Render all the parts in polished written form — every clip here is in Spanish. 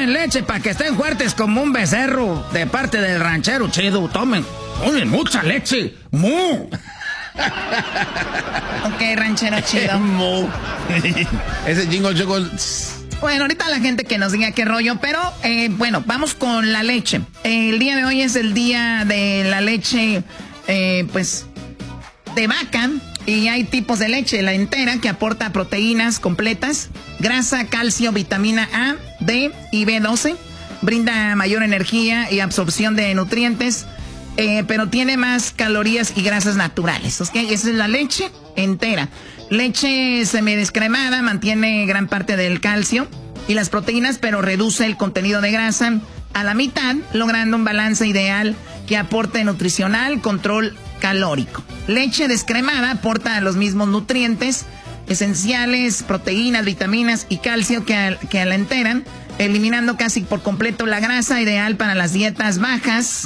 Tomen leche para que estén fuertes como un becerro de parte del ranchero chido. Tomen mucha leche. ¡Mu! Ok, ranchero chido. ¡Mu! Ese jingle Choco. Bueno, ahorita la gente que nos diga qué rollo, pero bueno, vamos con la leche. El día de hoy es el día de la leche, pues, de vaca. Y hay tipos de leche, la entera, que aporta proteínas completas, grasa, calcio, vitamina A, D y B12. Brinda mayor energía y absorción de nutrientes, pero tiene más calorías y grasas naturales. ¿Ok? Esa es la leche entera. Leche semidescremada mantiene gran parte del calcio y las proteínas, pero reduce el contenido de grasa a la mitad, logrando un balance ideal que aporte nutricional, control calórico. Leche descremada aporta los mismos nutrientes esenciales, proteínas, vitaminas y calcio que la entera, eliminando casi por completo la grasa, ideal para las dietas bajas.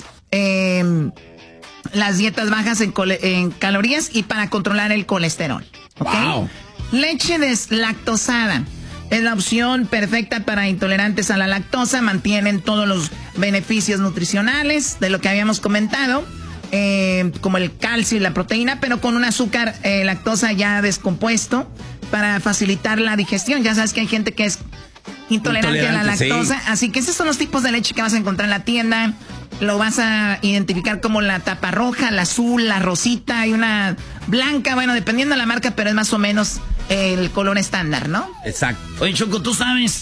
Las dietas bajas en calorías y para controlar el colesterol. ¿Okay? Wow. Leche deslactosada es la opción perfecta para intolerantes a la lactosa. Mantienen todos los beneficios nutricionales de lo que habíamos comentado, como el calcio y la proteína, pero con un azúcar lactosa ya descompuesto para facilitar la digestión. Ya sabes que hay gente que es intolerante a la lactosa, sí. Así que esos son los tipos de leche que vas a encontrar en la tienda. Lo vas a identificar como la tapa roja, la azul, la rosita y una blanca, bueno, dependiendo de la marca, pero es más o menos el color estándar, ¿no? Exacto. Oye, Choco, tú sabes,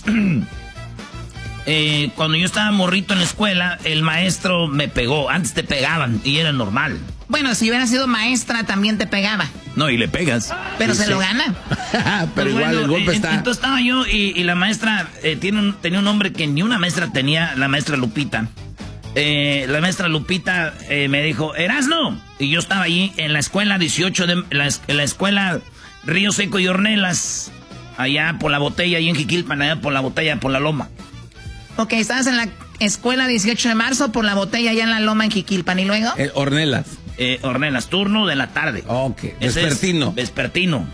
cuando yo estaba morrito en la escuela, el maestro me pegó. Antes te pegaban y era normal. Bueno, si hubiera sido maestra también te pegaba. No, y le pegas. Pero sí, se lo gana. Pero pues igual bueno, el golpe está... Entonces estaba yo y la maestra tenía un nombre que ni una maestra tenía, la maestra Lupita. La maestra Lupita me dijo, Erasno. Y yo estaba allí en la escuela 18 en la escuela Río Seco y Hornelas, allá por la botella, ahí en Jiquilpan, allá por la botella, por la loma. Ok, estabas en la escuela 18 de marzo por la botella allá en la loma en Jiquilpan, ¿y luego? Hornelas. Hornelas, turno de la tarde. Ok, vespertino. Vespertino.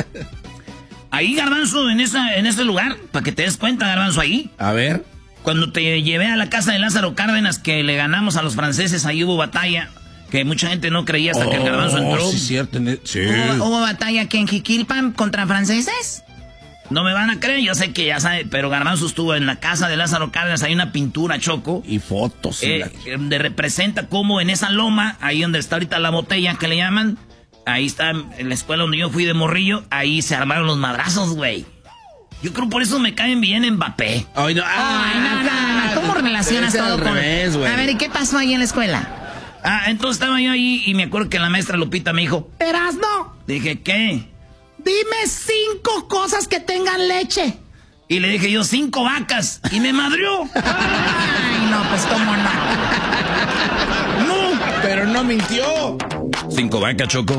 Ahí, Garbanzo, en ese lugar, para que te des cuenta, Garbanzo, ahí. A ver. Cuando te llevé a la casa de Lázaro Cárdenas, que le ganamos a los franceses, ahí hubo batalla, que mucha gente no creía hasta que el Garbanzo entró. Sí, cierto. Sí. ¿Hubo batalla que en Jiquilpan contra franceses? No me van a creer, yo sé que ya sabe, pero Garbanzo estuvo en la casa de Lázaro Cárdenas, hay una pintura, Choco. Y fotos. Donde representa cómo en esa loma, ahí donde está ahorita la botella que le llaman, ahí está en la escuela donde yo fui de morrillo, ahí se armaron los madrazos, güey. Yo creo por eso me caen bien Mbappé. Ay, no. No. ¿Cómo relacionas todo con...? Revés, a ver, ¿y qué pasó ahí en la escuela? Entonces estaba yo ahí y me acuerdo que la maestra Lupita me dijo, Erasno. Dije, ¿qué? Dime 5 cosas que tengan leche. Y le dije yo, 5 vacas. Y me madrió. Ay, no, pues cómo no. No, pero no mintió. 5 vacas, Choco.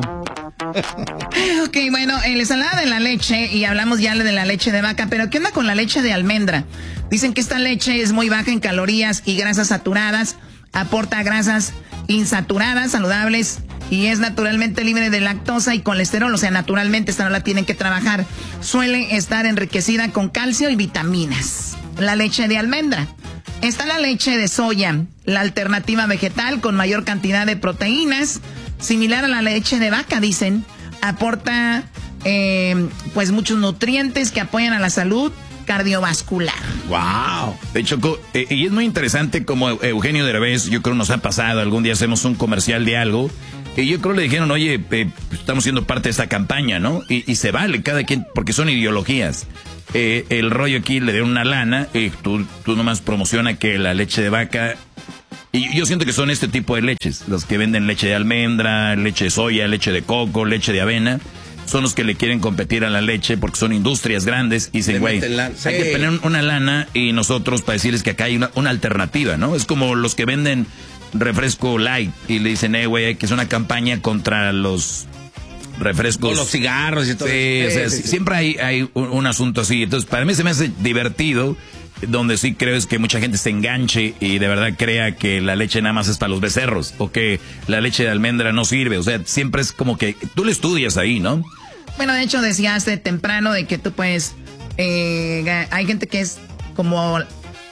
Ok, bueno, les hablaba de la leche y hablamos ya de la leche de vaca, pero ¿qué onda con la leche de almendra? Dicen que esta leche es muy baja en calorías y grasas saturadas, aporta grasas insaturadas, saludables, y es naturalmente libre de lactosa y colesterol, o sea, naturalmente esta no la tienen que trabajar. Suele estar enriquecida con calcio y vitaminas. La leche de almendra. Está la leche de soya, la alternativa vegetal con mayor cantidad de proteínas, similar a la leche de vaca, dicen. Aporta pues muchos nutrientes que apoyan a la salud cardiovascular. Wow. De hecho, y es muy interesante como Eugenio Derbez, yo creo nos ha pasado, algún día hacemos un comercial de algo, y yo creo le dijeron, oye, estamos siendo parte de esta campaña, ¿no? Y se vale cada quien, porque son ideologías. El rollo aquí le dieron una lana, tú nomás promociona que la leche de vaca... Y yo siento que son este tipo de leches, los que venden leche de almendra, leche de soya, leche de coco, leche de avena, son los que le quieren competir a la leche porque son industrias grandes y dicen, güey, hay que poner una lana y nosotros para decirles que acá hay una alternativa, ¿no? Es como los que venden refresco light y le dicen, güey, que es una campaña contra los refrescos. Con los cigarros y todo eso. Sí, o sea, siempre hay un asunto así. Entonces, para mí se me hace divertido. Donde sí creo es que mucha gente se enganche y de verdad crea que la leche nada más es para los becerros o que la leche de almendra no sirve. O sea, siempre es como que tú le estudias ahí, ¿no? Bueno, de hecho decías temprano de que tú puedes... hay gente que es como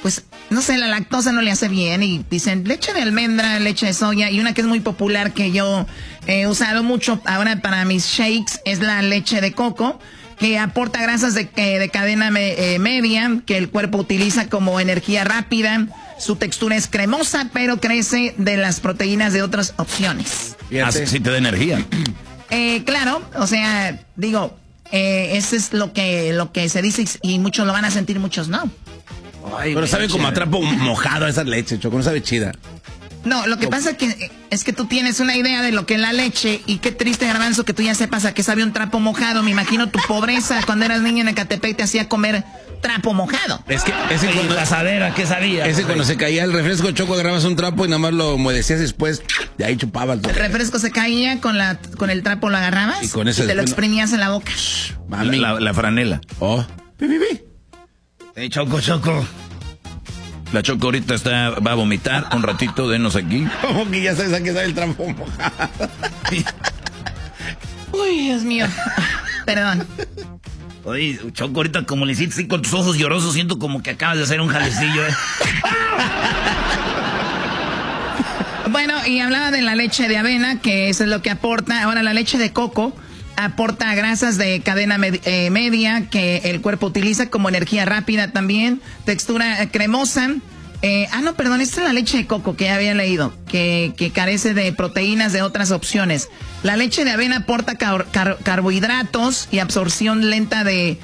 pues, no sé, la lactosa no le hace bien y dicen leche de almendra, leche de soya y una que es muy popular que yo he usado mucho ahora para mis shakes es la leche de coco, que aporta grasas de cadena media que el cuerpo utiliza como energía rápida. Su textura es cremosa, pero crece de las proteínas de otras opciones. Así sí te da energía. Claro, o sea, digo, eso es lo que se dice y muchos lo van a sentir, muchos no. Ay, pero sabe como a trapo mojado esa leche, Choco, no sabe chida. No, lo que pasa es que tú tienes una idea de lo que es la leche y qué triste, Garbanzo, que tú ya sepas a qué sabe un trapo mojado. Me imagino tu pobreza cuando eras niño en Ecatepec te hacía comer trapo mojado. Es que ese cuando casadera, ¿qué sabía? Ese cuando se caía el refresco, Choco, agarrabas un trapo y nada más lo humedecías después, de ahí chupabas. El refresco se caía, con el trapo lo agarrabas y con eso te lo exprimías en la boca. La franela. Oh. Choco. La Choco ahorita va a vomitar un ratito, denos aquí. ¿Cómo que ya sabes a qué sabe el trapo mojado? Uy, Dios mío. Perdón. Oye, Choco, ahorita como le hiciste así con tus ojos llorosos, siento como que acabas de hacer un jalecillo, Bueno, y hablaba de la leche de avena, que eso es lo que aporta. Ahora, la leche de coco aporta grasas de cadena media que el cuerpo utiliza como energía rápida también. Textura cremosa. No, perdón, esta es la leche de coco que ya había leído, que carece de proteínas de otras opciones. La leche de avena aporta carbohidratos y absorción lenta de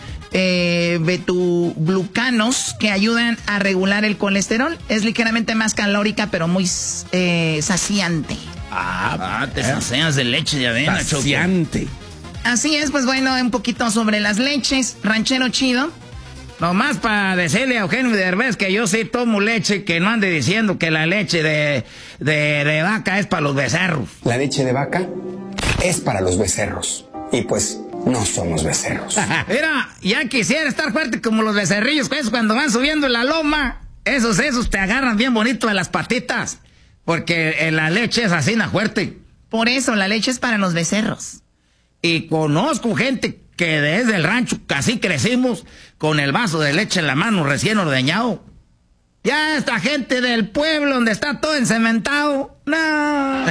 betuglucanos que ayudan a regular el colesterol. Es ligeramente más calórica, pero muy saciante. Te sacias de leche de avena, saciante. Choco. Así es, pues bueno, un poquito sobre las leches. Ranchero chido. Nomás para decirle a Eugenio Derbez que yo sí tomo leche, que no ande diciendo que la leche de vaca es para los becerros. La leche de vaca es para los becerros. Y pues no somos becerros. Mira, ya quisiera estar fuerte como los becerrillos, pues cuando van subiendo la loma. Esos te agarran bien bonito de las patitas. Porque la leche es así, fuerte. Por eso, la leche es para los becerros. Y conozco gente que desde el rancho casi crecimos con el vaso de leche en la mano recién ordeñado. Ya esta gente del pueblo donde está todo encementado, no.